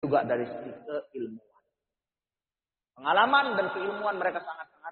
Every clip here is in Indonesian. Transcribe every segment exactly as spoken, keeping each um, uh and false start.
juga dari segi keilmuan. Pengalaman dan keilmuan mereka sangat-sangat.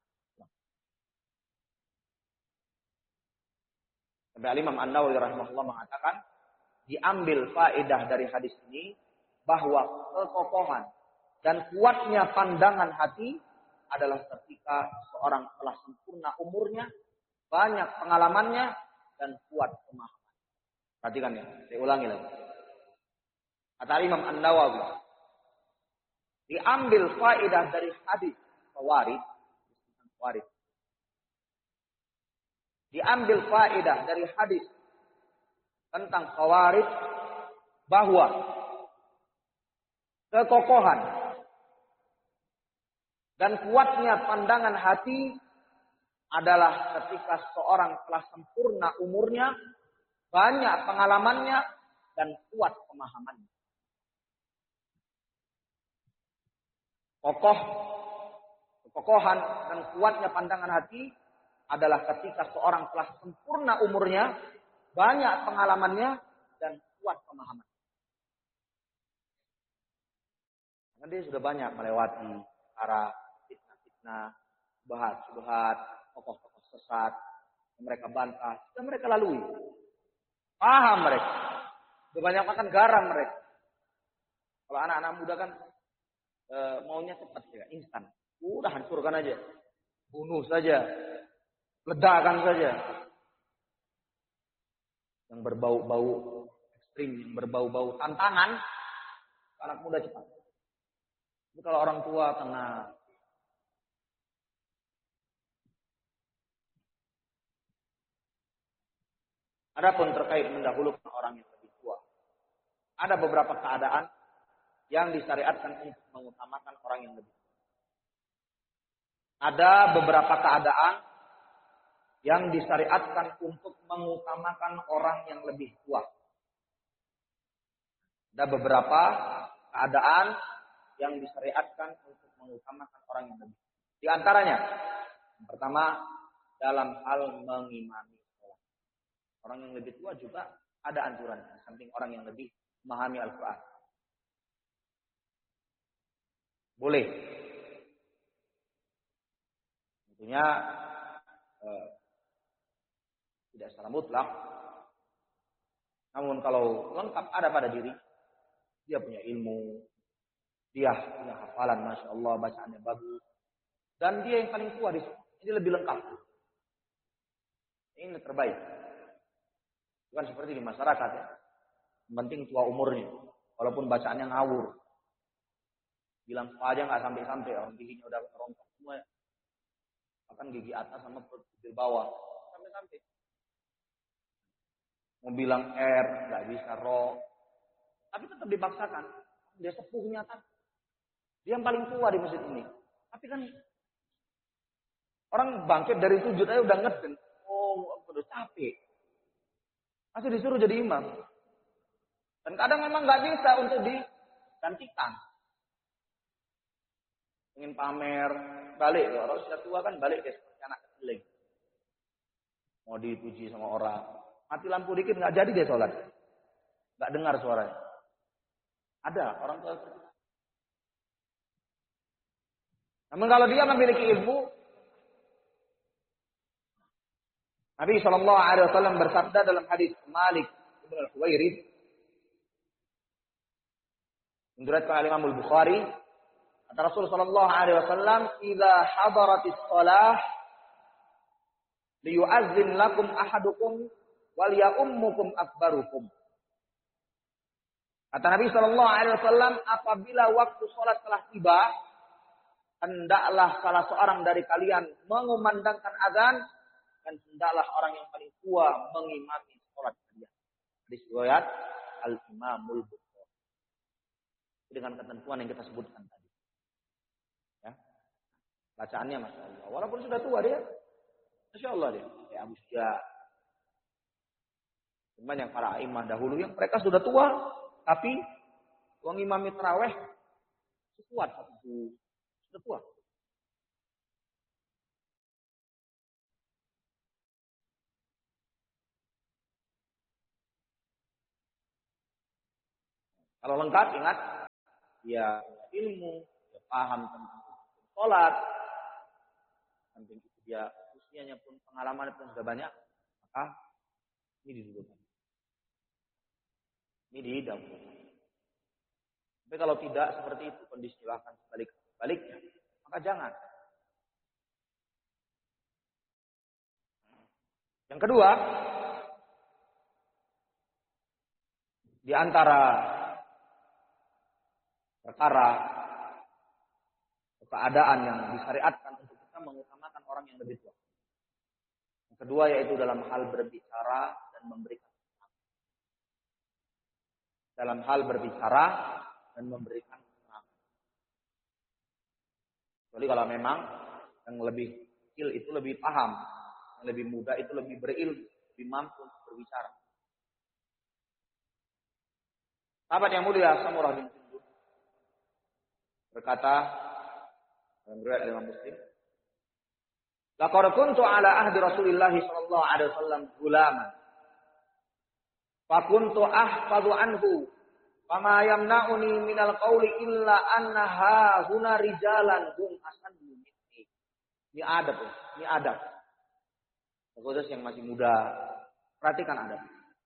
Sampai Imam An-Nawawi rahimahullah mengatakan, diambil faedah dari hadis ini bahwa kekokohan dan kuatnya pandangan hati adalah ketika seorang telah sempurna umurnya, banyak pengalamannya, dan kuat pemahaman. Perhatikan ya, saya ulangi lagi. Kata Imam An-Nawawi, diambil faedah dari hadis Khawarij, Khawarij. Diambil faedah dari hadis tentang Khawarij bahwa kekokohan dan kuatnya pandangan hati adalah ketika seorang telah sempurna umurnya, banyak pengalamannya, dan kuat pemahamannya. Kokoh, kekokohan dan kuatnya pandangan hati adalah ketika seorang telah sempurna umurnya, banyak pengalamannya, dan kuat pemahaman. Karena dia sudah banyak melewati arah fitnah-fitnah, subhat-subhat, tokoh-tokoh sesat, yang mereka bantah, sudah mereka lalui. Paham mereka. Sudah banyak makan garam mereka. Kalau anak-anak muda kan e, maunya cepat ya, instan. Udah hancurkan aja. Bunuh saja. Ledakan saja. Yang berbau-bau ekstrim, yang berbau-bau tantangan, anak muda cepat. Tapi kalau orang tua tenang. Adapun terkait mendahulukan orang yang lebih tua, ada beberapa keadaan yang disyariatkan untuk mengutamakan orang yang lebih tua. Ada beberapa keadaan yang disyariatkan untuk mengutamakan orang yang lebih tua. Ada beberapa keadaan yang disyariatkan untuk mengutamakan orang yang lebih tua. Di antaranya, yang pertama, dalam hal mengimami sholat. Orang yang lebih tua juga ada anjuran, samping orang yang lebih memahami Al-Quran. Boleh. Tentunya eh, tidak secara mutlak. Namun kalau lengkap ada pada diri, dia punya ilmu, dia punya hafalan, masya Allah, bacaannya bagus, dan dia yang paling tua di sini, ini lebih lengkap. Ini terbaik. Bukan seperti di masyarakat ya. Yang penting tua umurnya, walaupun bacaannya ngawur. Bilang aja nggak sampai-sampai, orang giginya udah rontok semua. Ya. Bahkan gigi atas sama gigi bawah sampai-sampai. Mau bilang R, nggak bisa ro, tapi tetap dipaksakan. Dia sepuhnya kan, dia yang paling tua di masjid ini. Tapi kan orang bangkit dari sujud aja udah ngeden. Oh, udah capek. Masih disuruh jadi imam. Dan kadang memang nggak bisa untuk digantikan. Ingin pamer, balik. Orang sudah tua kan balik ya seperti anak kecil. Mau dipuji sama orang. Mati lampu dikit nggak jadi dia sholat. Nggak dengar suaranya. Ada orang tua seperti itu. Namun kalau dia memiliki ilmu, Nabi shallallahu alaihi wasallam bersabda dalam hadis Malik bin Al-Huwairith, diriwayatkan oleh Imam Al-Bukhari, kata Rasul shallallahu alaihi wasallam, "Idza hadaratis shalah liyu'azzin lakum ahadukum wal ya'ummukum akbarukum." Kata Nabi shallallahu alaihi wasallam, apabila waktu sholat telah tiba, hendaklah salah seorang dari kalian mengumandangkan azan, dan hendaklah orang yang paling tua mengimami sholat kalian. Hadis riwayat Al-Imamul Bukhari. Dengan ketentuan yang kita sebutkan tadi. Ya. Bacaannya Masya Allah. Walaupun sudah tua dia. Masya Allah dia. Ya Abu Sufyan. Cuman yang para imam dahulu yang mereka sudah tua. Tapi mengimami tarawih sekuat satu. Sudah tua. Kalau lengkap ingat dia ilmu, dia paham tentang sholat, samping itu dia usianya pun pengalaman pun sudah banyak, maka ini didudukkan. Ini didahulukan. Tapi kalau tidak seperti itu kondisi bahkan sebalik baliknya, maka jangan. Yang kedua, di antara perkara keadaan yang disyariatkan untuk kita mengutamakan orang yang lebih tua. Yang kedua yaitu dalam hal berbicara dan memberikan. Dalam hal berbicara dan memberikan. Jadi kalau memang yang lebih kecil itu lebih paham, yang lebih muda itu lebih berilmu, lebih mampu untuk berbicara. Sahabat yang mulia Samurah bin Jundub berkata dalam riwayat Imam Muslim, "Laqad kuntu ala ahdi Rasulillah sallallahu alaihi wasallam gulaman. Fa kuntu ahfadhu anhu, fama yamna'uni minal qawli illa annaha huna rijalan hum asannu minni." Ini adab, ini adab. Khusus yang masih muda, perhatikan adab.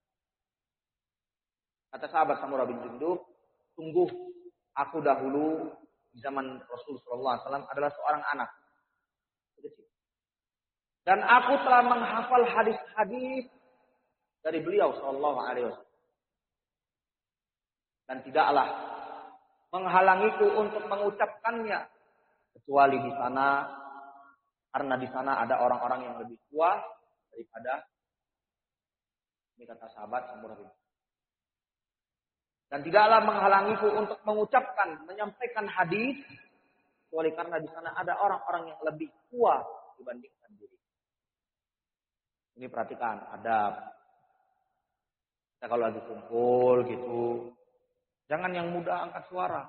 Kata sahabat Samurah bin Jundub, sungguh aku dahulu di zaman Rasulullah sallallahu alaihi wasallam adalah seorang anak kecil. Dan aku telah menghafal hadis-hadis dari beliau sallallahu alaihi wasallam. Dan tidaklah menghalangiku untuk mengucapkannya kecuali di sana, karena di sana ada orang-orang yang lebih tua daripada, ini kata sahabat Samurah bin Jundub. Dan tidaklah menghalangiku untuk mengucapkan, menyampaikan hadis, kecuali karena di sana ada orang-orang yang lebih tua dibandingkan diri. Ini perhatikan, adab. Kita kalau lagi kumpul gitu, jangan yang muda angkat suara.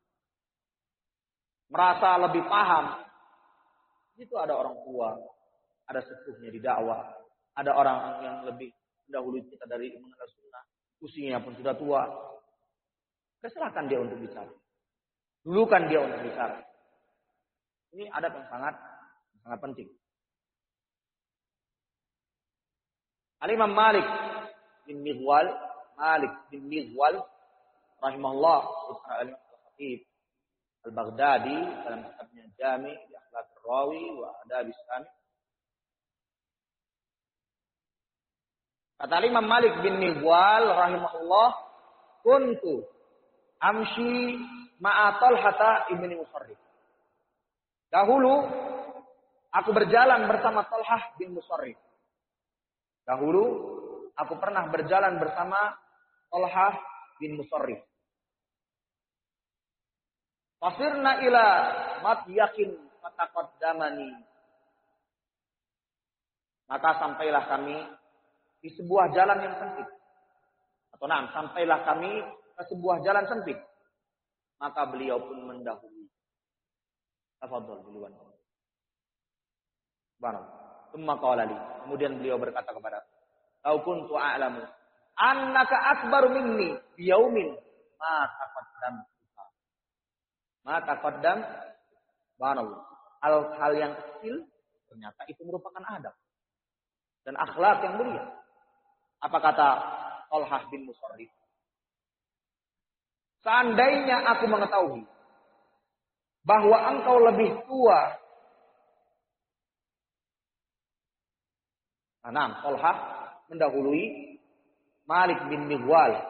Merasa lebih paham. Itu ada orang tua, ada sepuhnya di dakwah, ada orang yang lebih dahulu kita dari mengenal sunnah, usianya pun sudah tua. Silakan dia untuk bicara. Dulukan dia untuk bicara. Ini adab yang sangat sangat penting. Al-Imam Malik bin Mighwal, Malik bin Mighwal rahimahullah, Al-Khatib Al-Baghdadi dalam kitabnya Jami' bi Akhlaq Rawi wa Adab Sami. Kata Imam Malik bin Mighwal rahimahullah, kuntu amshi ma'a Talhata ibni Musarrif. Dahulu aku berjalan bersama Talhah bin Musarrif. Dahulu aku pernah berjalan bersama Talhah bin Musarrif. Fasirna ila matyakin fataqaddamani. Maka sampailah kami di sebuah jalan yang sempit. Atau nah, sampailah kami ke sebuah jalan sempit. Maka beliau pun mendahului. Tafadhol duluan. Barang. Tsumma qala li. Kemudian beliau berkata kepada, "Lau kuntu a'lamu annaka akbaru minni bi yaumin ma taqaddam." Ma taqaddam. Barang. Hal-hal yang kecil ternyata itu merupakan adab dan akhlak yang mulia. Apa kata Talhah bin Musarrif? Seandainya aku mengetahui bahwa engkau lebih tua. Nah, Talhah mendahului Malik bin Mighwal.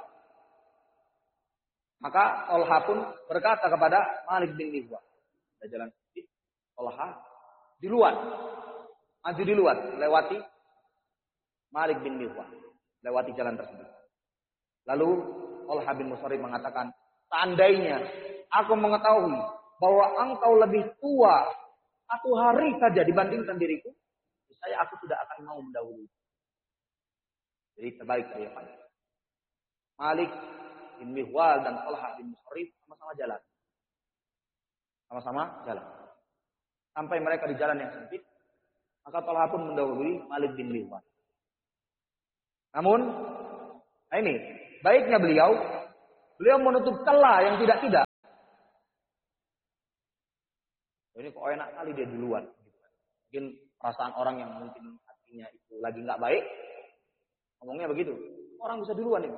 Maka Talhah pun berkata kepada Malik bin Mighwal, ada jalan sedikit, Talhah di luar, maju di luar, lewati Malik bin Mighwal, lewati jalan tersebut. Lalu Talhah bin Musarrif mengatakan, seandainya aku mengetahui bahwa engkau lebih tua satu hari saja dibandingkan diriku, saya aku tidak akan mau mendahului. Jadi terbalik saya pada Malik bin Mighwal dan Talhah bin Musarrif sama-sama jalan. Sama-sama jalan. Sampai mereka di jalan yang sempit, maka Talhah pun mendahului Malik bin Mighwal. Namun, nah ini baiknya beliau, beliau menutup celah yang tidak-tidak. Ini kok enak kali dia duluan. Mungkin perasaan orang yang mungkin hatinya itu lagi nggak baik, ngomongnya begitu. Orang bisa duluan ini.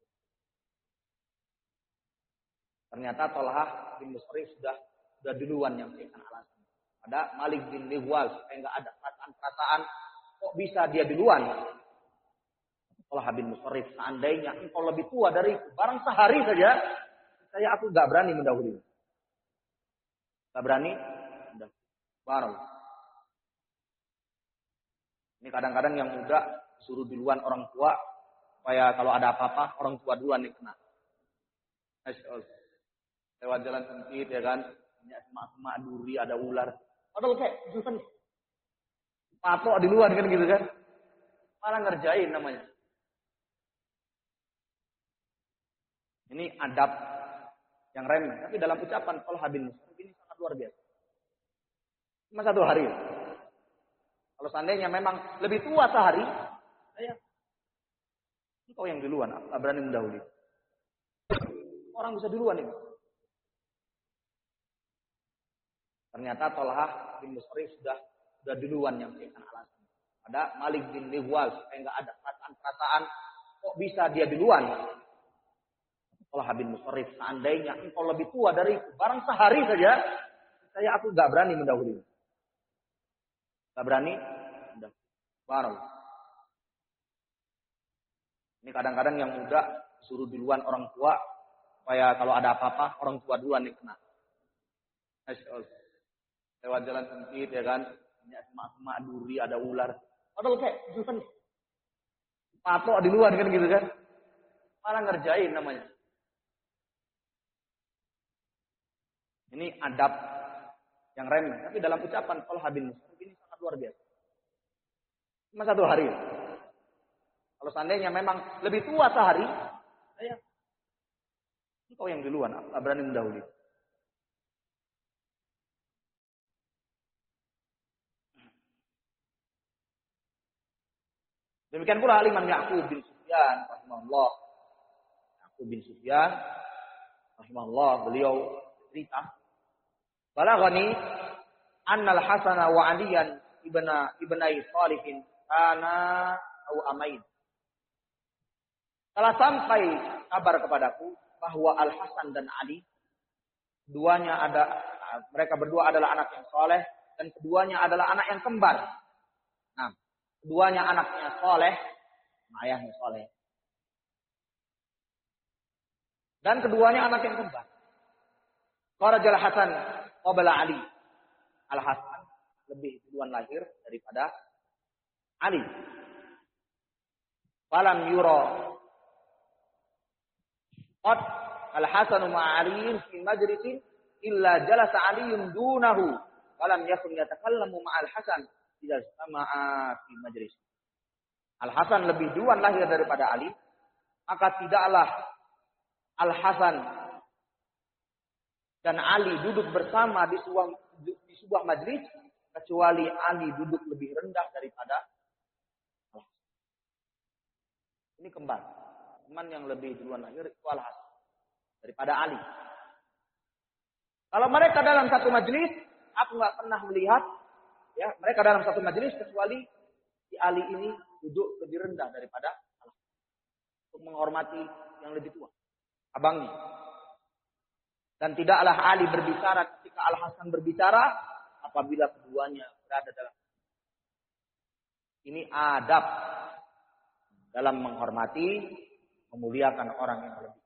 Ternyata Tolhah bin Musrif sudah sudah duluan yang memberikan alasan. Ada Malik bin Mihwal supaya nggak ada perasaan-perasaan kok bisa dia duluan. Tolhah bin Musrif, seandainya engkau lebih tua dari barang sehari saja, saya aku nggak berani mendahului. Nggak berani, udah baru. Ini kadang-kadang yang muda suruh duluan orang tua supaya kalau ada apa-apa orang tua duluan yang kena. Lewat jalan sempit ya kan, banyak semak-semak duri, ada ular. Padahal kayak jualan patok duluan kan gitu kan. Malah ngerjain namanya. Ini adab yang remeh, tapi dalam ucapan Tolhah bin Musrif ini sangat luar biasa. Cuma satu hari. Kalau seandainya memang lebih tua sehari, saya engkau yang duluan, aku tak berani mendahului. Orang bisa duluan ini. Ternyata Tolhah bin Musrif sudah sudah duluan yang memberikan alasan. Ada Malik bin Mihwal supaya nggak ada perasaan-perasaan kok bisa dia duluan. Tolhah bin Musrif, seandainya engkau lebih tua dari barang sehari saja, saya aku nggak berani mendahului. Nggak berani, udah baru. Ini kadang-kadang yang muda suruh duluan orang tua supaya kalau ada apa-apa orang tua duluan yang kena. Lewat jalan sempit ya kan, banyak semak-semak duri, ada ular. Padahal kayak jualan patok duluan kan gitu kan. Malah ngerjain namanya. Ini adab yang remeh, tapi dalam ucapan Tolhah bin Musrif ini sangat luar biasa. Cuma satu hari. Kalau seandainya memang lebih tua sehari, saya engkau yang duluan, aku tak berani mendahului. Demikian pula Imam Ya'qub bin Sufyan rahimahullah. Ya'qub bin Sufyan rahimahullah, beliau cerita, balaghani annal Hasan wa Aliyan ibna ibnai Salihin kana au amain. Telah sampai kabar kepadaku bahwa Al Hasan dan Ali keduanya ada mereka berdua adalah anak yang soleh dan keduanya adalah anak yang kembar. Nah, keduanya anaknya soleh, ayahnya soleh. Dan keduanya anak yang kembar. Kharajal Hasan qabla Ali. Al Hasan lebih duluan lahir daripada Ali. Falam yura qad Al Hasan ma'a Ali fi majlisin illa jalasa Aliun dunahu walam yakun yatakallamu ma'al Hasan idza sama'a fi majlis. Al Hasan lebih duluan lahir daripada Ali, maka tidaklah Al Hasan dan Ali duduk bersama di sebuah di sebuah majlis kecuali Ali duduk lebih rendah daripada Al Hasan. Ini kembar. Teman yang lebih duluan lahir itu Al Hasan daripada Ali. Kalau mereka dalam satu majlis, aku nggak pernah melihat ya mereka dalam satu majlis kecuali si Ali ini duduk lebih rendah daripada Al Hasan untuk menghormati yang lebih tua, abangnya. Dan tidaklah Ali berbicara ketika Al Hasan berbicara apabila keduanya berada dalam. Ini adab dalam menghormati, memuliakan orang yang lebih.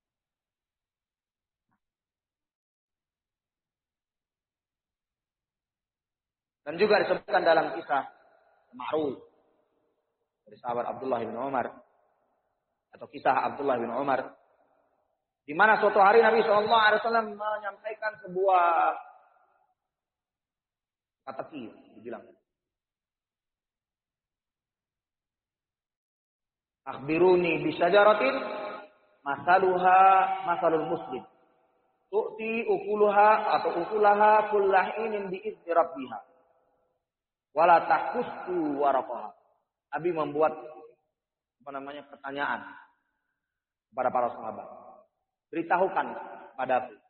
Dan juga disebutkan dalam kisah ma'ruf dari sahabat Abdullah bin Umar atau kisah Abdullah bin Umar, di mana suatu hari Nabi shallallahu alaihi wasallam menyampaikan sebuah kata kir, dibilang, akhbiruni bisyajaratin masaluha masalul muslim tu'ti ukuluha atau ukulaha kullahinin bi'izni rabbiha wala tahkussu waraqaha. Nabi membuat apa namanya pertanyaan kepada para sahabat. Beritahukan padaku